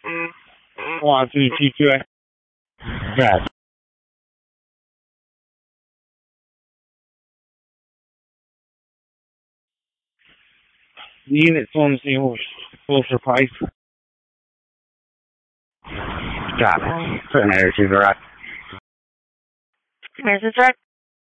1, 2, 3, 2. Yes. The unit's on the same closer price. Got it. Certain areas are right. Where's the direct?